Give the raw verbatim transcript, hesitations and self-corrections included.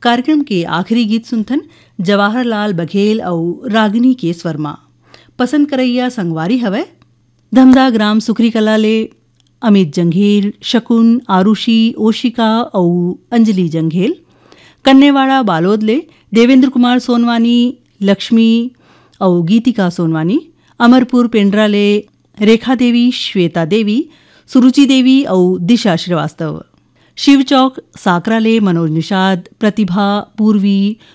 कार्यक्रम के आखिरी गीत सुनथन जवाहरलाल बघेल और रागिनी के स्वरमा पसंद करैया संगवारी हवै धमदा ग्राम सुखरी कला ले अमित जंघेल, शकुन, आरुषि, ओशिका और अंजलि जंघेल। कन्नेवाड़ा बालोद ले देवेंद्र कुमार सोनवानी, लक्ष्मी और गीतिका सोनवानी। अमरपुर पेंड्रा ले रेखा देवी, श्वेता देवी, सुरुचि देवी और दिशा श्रीवास्तव। शिवचौक साकरा ले मनोज निषाद, प्रतिभा, पूर्वी,